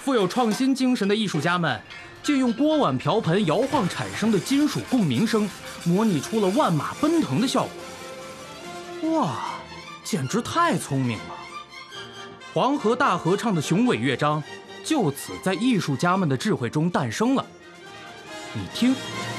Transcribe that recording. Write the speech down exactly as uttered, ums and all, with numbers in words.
富有创新精神的艺术家们，借用锅碗瓢盆摇晃产生的金属共鸣声，模拟出了万马奔腾的效果。哇，简直太聪明了！黄河大合唱的雄伟乐章，就此在艺术家们的智慧中诞生了。你听。